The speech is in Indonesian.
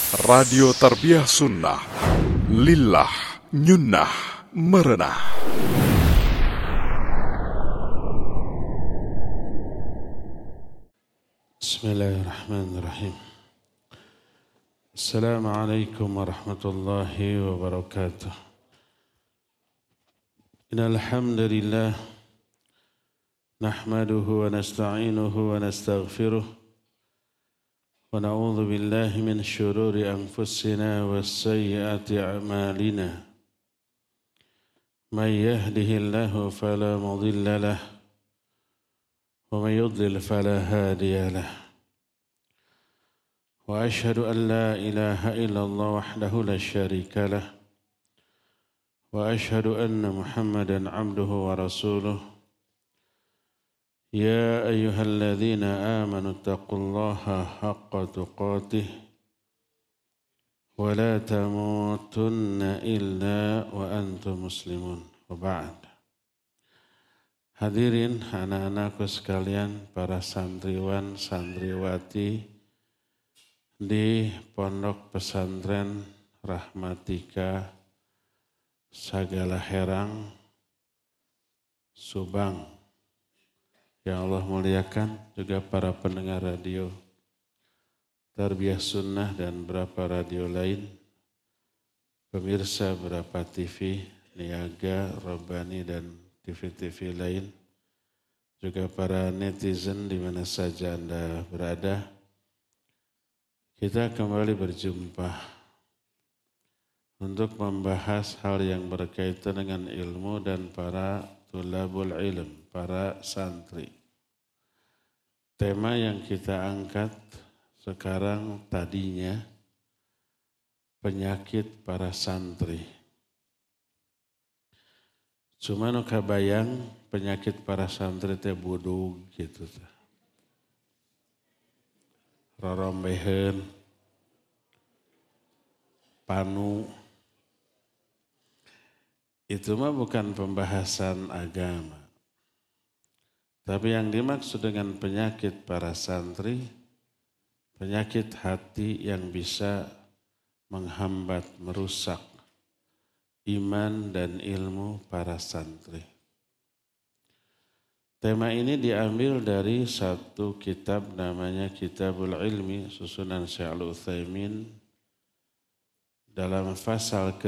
Radio Tarbiyah Sunnah, Lillah, Nyunnah, Merenah. Bismillahirrahmanirrahim. Assalamualaikum warahmatullahi wabarakatuh. Innal hamdalillah nahmaduhu wa nasta'inuhu wa nastaghfiruh wa na'udzu billahi min syururi anfusina wa sayyiati a'malina. May yahdihillahu fala mudilla lahu wa may yudlil fala hadiya lahu. Wa ashhadu an la ilaha illallah wahdahu la syarika lah. Wa ashhadu anna Muhammadan abduhu wa rasuluh. Ya ayyuhalladzina amanu taqullaha haqqa tuqatih wa la tamutunna illa wa antum muslimun. Wa ba'd. Hadirin anak-anakku sekalian, para santriwan, santriwati di Pondok Pesantren Rahmatika Sagala Herang, Subang, yang Allah muliakan, juga para pendengar radio Tarbiyah Sunnah dan beberapa radio lain, pemirsa beberapa TV, Niaga, Robbani dan TV-TV lain, juga para netizen di mana saja Anda berada. Kita kembali berjumpa untuk membahas hal yang berkaitan dengan ilmu dan para tulabul ilm, para santri. Tema yang kita angkat sekarang tadinya penyakit para santri. Cuma nu kabayang penyakit para santri teh budug gitu. Rorombeheun, panu. Itu mah bukan pembahasan agama. Tapi yang dimaksud dengan penyakit para santri, penyakit hati yang bisa menghambat, merusak iman dan ilmu para santri. Tema ini diambil dari satu kitab namanya Kitabul Ilmi, susunan Syekh Al-Utsaimin, dalam pasal